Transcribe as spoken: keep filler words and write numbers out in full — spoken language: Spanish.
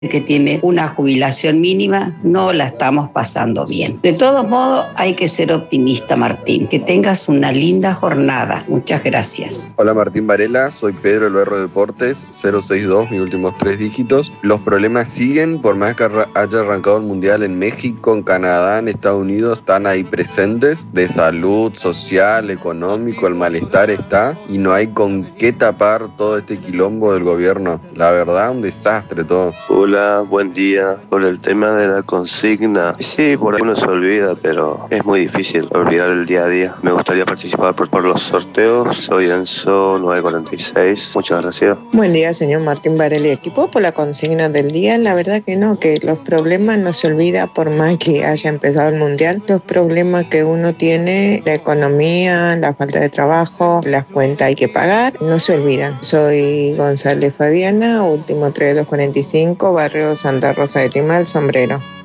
que tiene una jubilación mínima, no la estamos pasando bien. De todos modos, hay que ser optimista, Martín. Que tengas una linda jornada. Muchas gracias. Hola, Martín Varela, soy Pedro del Berro Deportes, cero seis dos, mis últimos tres dígitos. Los problemas siguen, por más que haya arrancado el Mundial en México, en Canadá, en Estados Unidos, están ahí presentes, de salud, social, económico, el malestar está, y no hay con qué tapar todo este quilombo del gobierno. La verdad, un desastre todo. Hola, buen día. Por el tema de la consigna, sí, por ahí uno se olvida, pero es muy difícil olvidar el día a día. Me gustaría participar por, por los sorteos. Soy Enzo nueve cuarenta y seis. Muchas gracias. Buen día, señor Martín Varela y equipo. Por la consigna del día, la verdad que no, que los problemas no se olvida por más que haya empezado el Mundial. Los problemas que uno tiene, la economía, la falta de trabajo, las cuentas hay que pagar, no se olvidan. Soy González Fabiana, último tres dos cuarenta y cinco, barrio Santa Rosa de Lima, El Sombrero.